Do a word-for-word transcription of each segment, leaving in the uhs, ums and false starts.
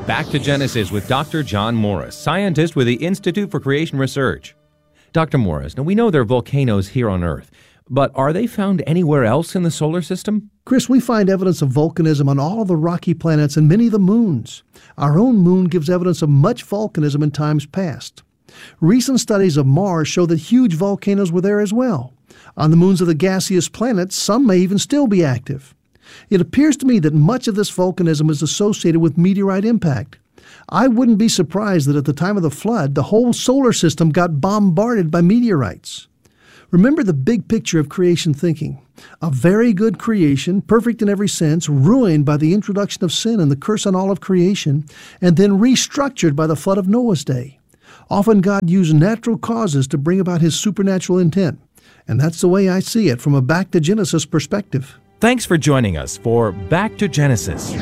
Back to Genesis with Doctor John Morris, scientist with the Institute for Creation Research. Doctor Morris, now we know there are volcanoes here on Earth, but are they found anywhere else in the solar system? Chris, we find evidence of volcanism on all of the rocky planets and many of the moons. Our own moon gives evidence of much volcanism in times past. Recent studies of Mars show that huge volcanoes were there as well. On the moons of the gaseous planets, some may even still be active. It appears to me that much of this volcanism is associated with meteorite impact. I wouldn't be surprised that at the time of the flood, the whole solar system got bombarded by meteorites. Remember the big picture of creation thinking. A very good creation, perfect in every sense, ruined by the introduction of sin and the curse on all of creation, and then restructured by the flood of Noah's day. Often God used natural causes to bring about his supernatural intent. And that's the way I see it from a Back to Genesis perspective. Thanks for joining us for Back to Genesis.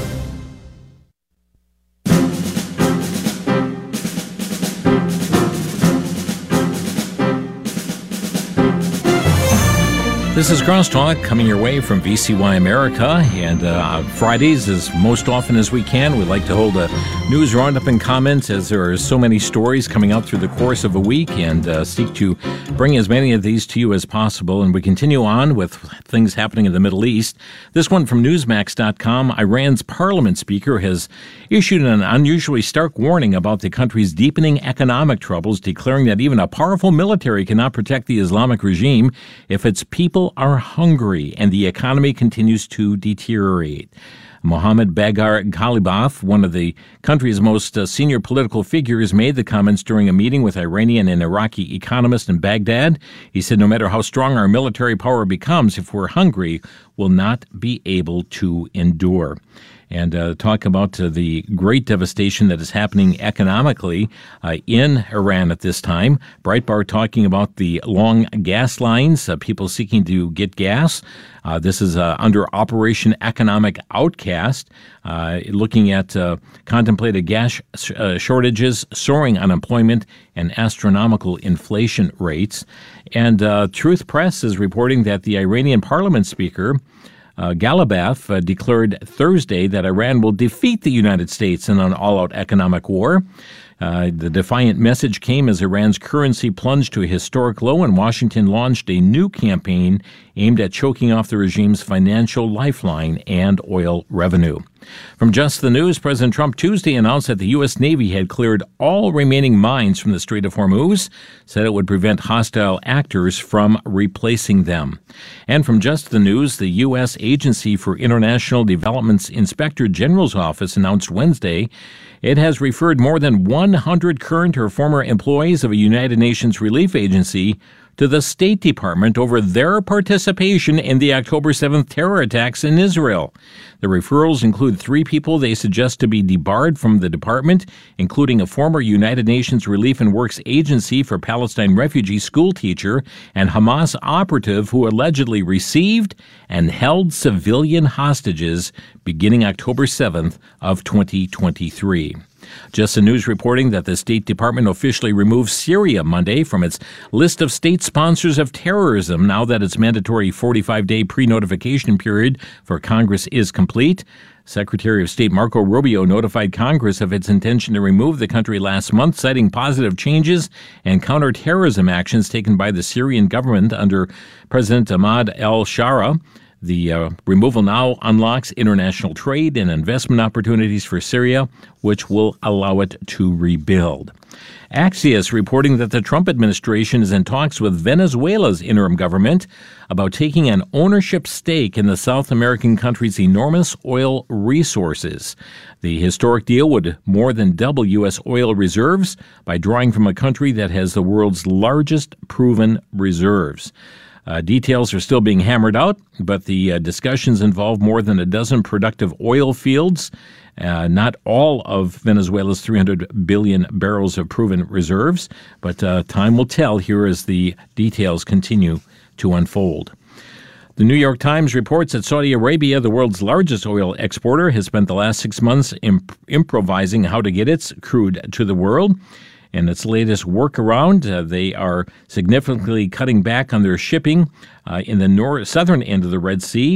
This is Crosstalk coming your way from V C Y America, and uh, Fridays, as most often as we can, we like to hold a news roundup and comments as there are so many stories coming out through the course of a week, and uh, seek to bring as many of these to you as possible. And we continue on with things happening in the Middle East. This one from Newsmax dot com. Iran's parliament speaker has issued an unusually stark warning about the country's deepening economic troubles, declaring that even a powerful military cannot protect the Islamic regime if its people are hungry and the economy continues to deteriorate. Mohammed Bagher Ghalibaf, one of the country's most uh, senior political figures, made the comments during a meeting with Iranian and Iraqi economists in Baghdad. He said, no matter how strong our military power becomes, if we're hungry, we'll not be able to endure. And uh, talk about uh, the great devastation that is happening economically uh, in Iran at this time. Breitbart talking about the long gas lines, uh, people seeking to get gas. Uh, this is uh, under Operation Economic Outcast, uh, looking at uh, contemplated gas sh- uh, shortages, soaring unemployment, and astronomical inflation rates. And uh, Truth Press is reporting that the Iranian parliament speaker, Uh, Ghalibaf uh, declared Thursday that Iran will defeat the United States in an all-out economic war. Uh, the defiant message came as Iran's currency plunged to a historic low, and Washington launched a new campaign aimed at choking off the regime's financial lifeline and oil revenue. From Just the News, President Trump Tuesday announced that the U S. Navy had cleared all remaining mines from the Strait of Hormuz, said it would prevent hostile actors from replacing them. And from Just the News, the U S. Agency for International Development's Inspector General's office announced Wednesday it has referred more than one hundred current or former employees of a United Nations relief agency to the State Department over their participation in the October seventh terror attacks in Israel. The referrals include three people they suggest to be debarred from the department, including a former United Nations Relief and Works Agency for Palestine refugee school teacher and Hamas operative who allegedly received and held civilian hostages beginning October seventh of twenty twenty-three. Just the News reporting that the State Department officially removed Syria Monday from its list of state sponsors of terrorism now that its mandatory forty-five day pre-notification period for Congress is complete. Secretary of State Marco Rubio notified Congress of its intention to remove the country last month, citing positive changes and counterterrorism actions taken by the Syrian government under President Ahmad al-Shara. The uh, removal now unlocks international trade and investment opportunities for Syria, which will allow it to rebuild. Axios reporting that the Trump administration is in talks with Venezuela's interim government about taking an ownership stake in the South American country's enormous oil resources. The historic deal would more than double U S oil reserves by drawing from a country that has the world's largest proven reserves. Uh, details are still being hammered out, but the uh, discussions involve more than a dozen productive oil fields, uh, not all of Venezuela's three hundred billion barrels of proven reserves, but uh, time will tell here as the details continue to unfold. The New York Times reports that Saudi Arabia, the world's largest oil exporter, has spent the last six months imp- improvising how to get its crude to the world. In its latest workaround, uh, they are significantly cutting back on their shipping uh, in the north, southern end of the Red Sea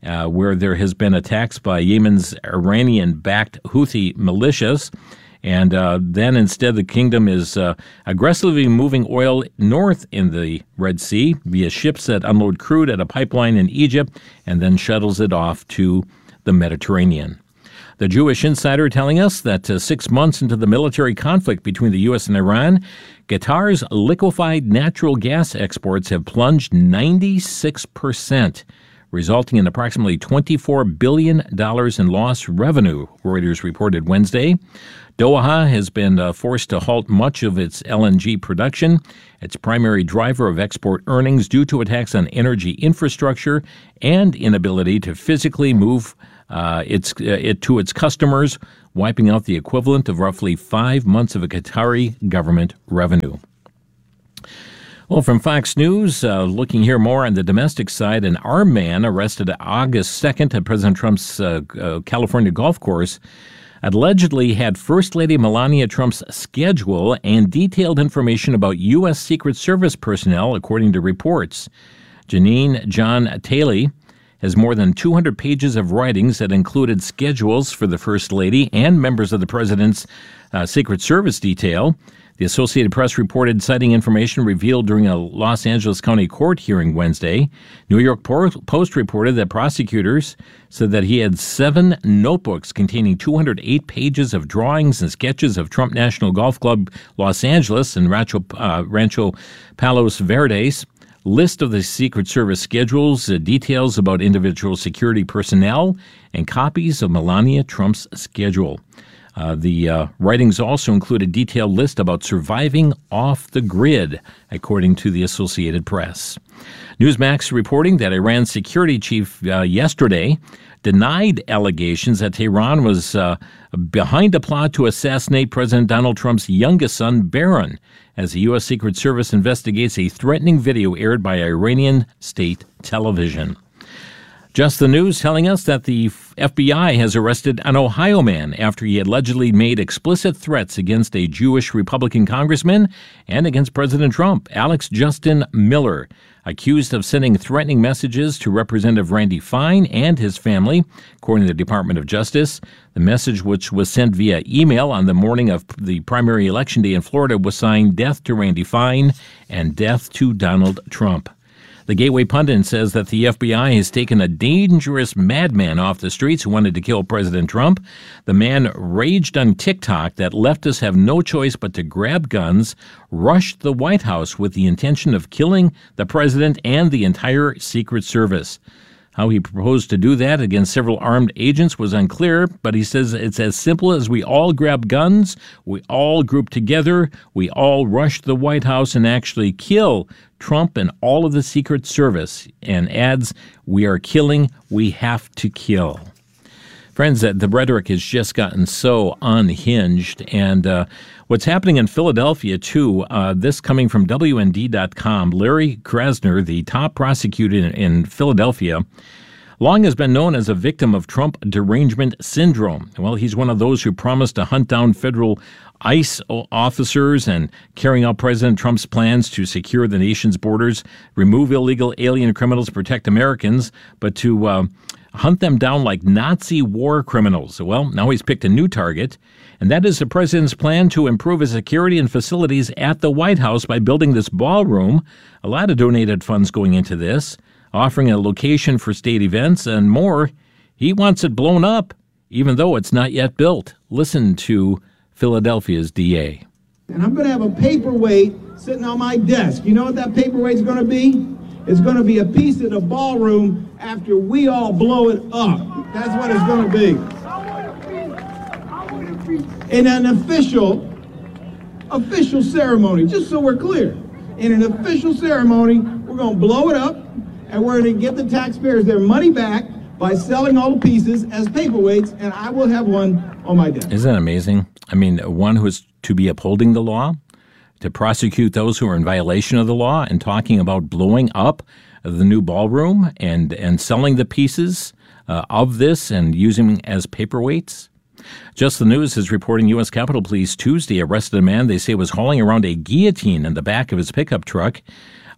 uh, where there has been attacks by Yemen's Iranian-backed Houthi militias. And uh, then instead, the kingdom is uh, aggressively moving oil north in the Red Sea via ships that unload crude at a pipeline in Egypt and then shuttles it off to the Mediterranean. The Jewish Insider telling us that uh, six months into the military conflict between the U S and Iran, Qatar's liquefied natural gas exports have plunged ninety-six percent, resulting in approximately twenty-four billion dollars in lost revenue, Reuters reported Wednesday. Doha has been uh, forced to halt much of its L N G production, its primary driver of export earnings, due to attacks on energy infrastructure and inability to physically move uh, its, uh, it to its customers, wiping out the equivalent of roughly five months of a Qatari government revenue. Well, from Fox News, uh, looking here more on the domestic side, an armed man arrested August second at President Trump's uh, uh, California golf course allegedly had First Lady Melania Trump's schedule and detailed information about U S. Secret Service personnel, according to reports. Janine John Taylor has more than two hundred pages of writings that included schedules for the First Lady and members of the President's uh, Secret Service detail. The Associated Press reported citing information revealed during a Los Angeles County Court hearing Wednesday. New York Post reported that prosecutors said that he had seven notebooks containing two hundred eight pages of drawings and sketches of Trump National Golf Club Los Angeles and Rancho, uh, Rancho Palos Verdes. List of the Secret Service schedules, uh, details about individual security personnel, and copies of Melania Trump's schedule. Uh, the uh, writings also include a detailed list about surviving off the grid, according to the Associated Press. Newsmax reporting that Iran's security chief uh, yesterday denied allegations that Tehran was uh, behind a plot to assassinate President Donald Trump's youngest son, Barron, as the U S. Secret Service investigates a threatening video aired by Iranian state television. Just the News telling us that the F B I has arrested an Ohio man after he allegedly made explicit threats against a Jewish Republican congressman and against President Trump. Alex Justin Miller, accused of sending threatening messages to Representative Randy Fine and his family, according to the Department of Justice. The message, which was sent via email on the morning of the primary election day in Florida, was signed "Death to Randy Fine" and "Death to Donald Trump." The Gateway Pundit says that the F B I has taken a dangerous madman off the streets who wanted to kill President Trump. The man raged on TikTok that leftists have no choice but to grab guns, rushed the White House with the intention of killing the president and the entire Secret Service. How he proposed to do that against several armed agents was unclear, but he says it's as simple as we all grab guns, we all group together, we all rush the White House and actually kill Trump and all of the Secret Service, and adds, we are killing, we have to kill. Friends, the rhetoric has just gotten so unhinged, and uh, what's happening in Philadelphia, too, uh, this coming from W N D dot com, Larry Krasner, the top prosecutor in, in Philadelphia, long has been known as a victim of Trump derangement syndrome. Well, he's one of those who promised to hunt down federal ICE officers and carrying out President Trump's plans to secure the nation's borders, remove illegal alien criminals, protect Americans, but to uh, hunt them down like Nazi war criminals. Well, now he's picked a new target, and that is the president's plan to improve his security and facilities at the White House by building this ballroom. A lot of donated funds going into this, offering a location for state events and more. He wants it blown up, even though it's not yet built. Listen to Philadelphia's D A. And I'm going to have a paperweight sitting on my desk. You know what that paperweight's going to be? It's going to be a piece of the ballroom after we all blow it up. That's what it's going to be. In an official, official ceremony, just so we're clear. In an official ceremony, we're going to blow it up, and we're going to give the taxpayers their money back by selling all the pieces as paperweights, and I will have one on my desk. Isn't that amazing? I mean, one who is to be upholding the law, to prosecute those who are in violation of the law, and talking about blowing up the new ballroom and, and selling the pieces uh, of this and using them as paperweights. Just the News is reporting U S. Capitol Police Tuesday arrested a man they say was hauling around a guillotine in the back of his pickup truck.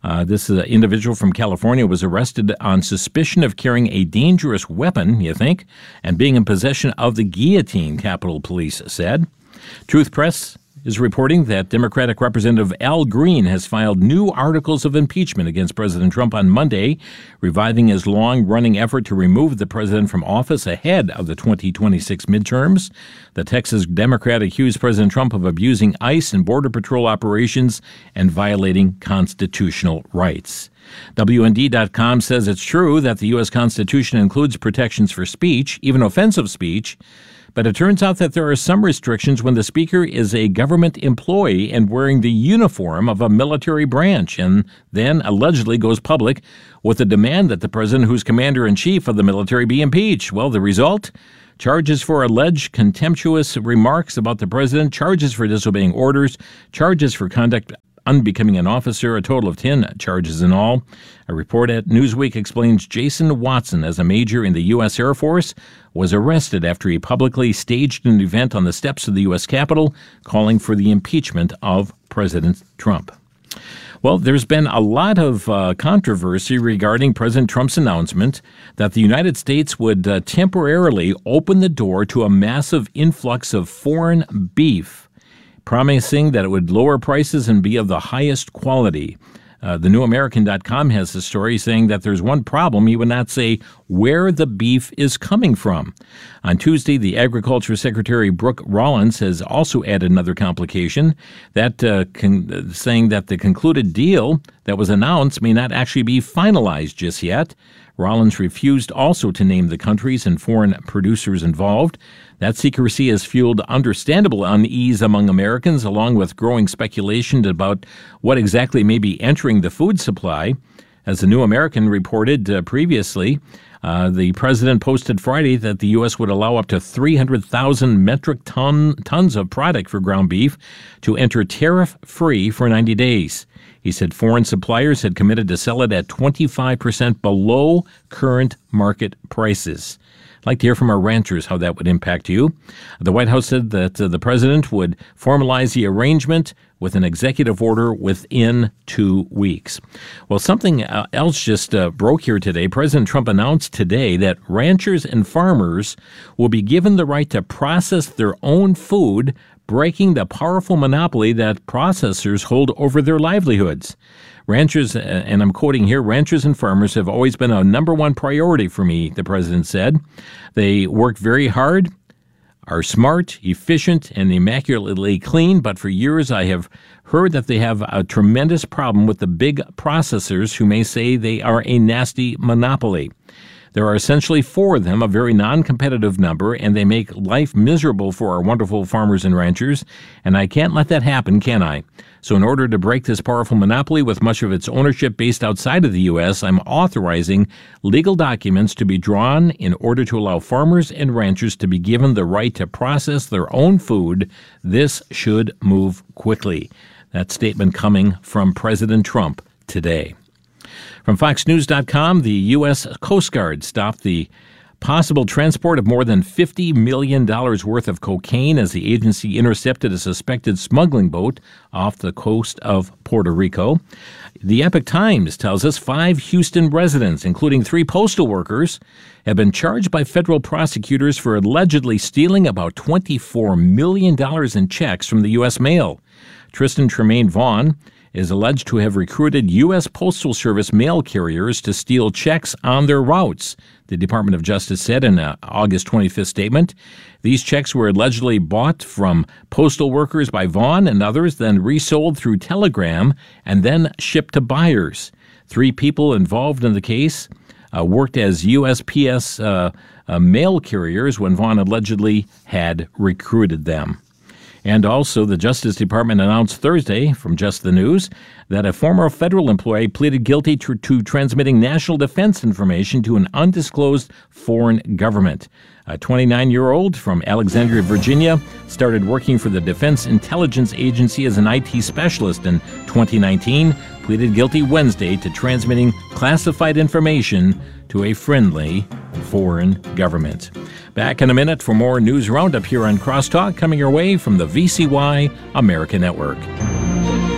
Uh, this uh, individual from California was arrested on suspicion of carrying a dangerous weapon, you think, and being in possession of the guillotine, Capitol Police said. Truth Press is reporting that Democratic Representative Al Green has filed new articles of impeachment against President Trump on Monday, reviving his long-running effort to remove the president from office ahead of the twenty twenty-six midterms. The Texas Democrat accused President Trump of abusing ICE and Border Patrol operations and violating constitutional rights. W N D dot com says it's true that the U S Constitution includes protections for speech, even offensive speech, but it turns out that there are some restrictions when the speaker is a government employee and wearing the uniform of a military branch and then allegedly goes public with a demand that the president, who's commander-in-chief of the military, be impeached. Well, the result? Charges for alleged contemptuous remarks about the president, charges for disobeying orders, charges for conduct unbecoming an officer, a total of ten charges in all. A report at Newsweek explains Jason Watson, as a major in the U S Air Force, was arrested after he publicly staged an event on the steps of the U S Capitol calling for the impeachment of President Trump. Well, there's been a lot of uh, controversy regarding President Trump's announcement that the United States would uh, temporarily open the door to a massive influx of foreign beef, promising that it would lower prices and be of the highest quality. Uh, the New American dot com has a story saying that there's one problem. He would not say where the beef is coming from. On Tuesday, the Agriculture Secretary Brooke Rollins has also added another complication, that uh, con- saying that the concluded deal that was announced may not actually be finalized just yet. Rollins refused also to name the countries and foreign producers involved. That secrecy has fueled understandable unease among Americans, along with growing speculation about what exactly may be entering the food supply. As the New American reported uh, previously, uh, the president posted Friday that the U S would allow up to three hundred thousand metric ton, tons of product for ground beef to enter tariff-free for ninety days. He said foreign suppliers had committed to sell it at twenty-five percent below current market prices. I'd like to hear from our ranchers how that would impact you. The White House said that uh, the president would formalize the arrangement with an executive order within two weeks. Well, something uh, else just uh, broke here today. President Trump announced today that ranchers and farmers will be given the right to process their own food, breaking the powerful monopoly that processors hold over their livelihoods. Ranchers, and I'm quoting here, ranchers and farmers have always been a number one priority for me, the president said. They work very hard, are smart, efficient, and immaculately clean, but for years I have heard that they have a tremendous problem with the big processors who may say they are a nasty monopoly. There are essentially four of them, a very non-competitive number, and they make life miserable for our wonderful farmers and ranchers, and I can't let that happen, can I? So in order to break this powerful monopoly with much of its ownership based outside of the U S, I'm authorizing legal documents to be drawn in order to allow farmers and ranchers to be given the right to process their own food. This should move quickly. That statement coming from President Trump today. From Fox News dot com, the U S Coast Guard stopped the possible transport of more than fifty million dollars worth of cocaine as the agency intercepted a suspected smuggling boat off the coast of Puerto Rico. The Epoch Times tells us five Houston residents, including three postal workers, have been charged by federal prosecutors for allegedly stealing about twenty-four million dollars in checks from the U S mail. Tristan Tremaine Vaughn is alleged to have recruited U S Postal Service mail carriers to steal checks on their routes, the Department of Justice said in an August twenty-fifth statement. These checks were allegedly bought from postal workers by Vaughn and others, then resold through Telegram, and then shipped to buyers. Three people involved in the case uh, worked as U S P S uh, uh, mail carriers when Vaughn allegedly had recruited them. And also, the Justice Department announced Thursday, from Just the News, that a former federal employee pleaded guilty to, to transmitting national defense information to an undisclosed foreign government. A twenty-nine-year-old from Alexandria, Virginia, started working for the Defense Intelligence Agency as an I T specialist in twenty nineteen, pleaded guilty Wednesday to transmitting classified information to a friendly foreign government. Back in a minute for more news roundup here on Crosstalk, coming your way from the V C Y America Network.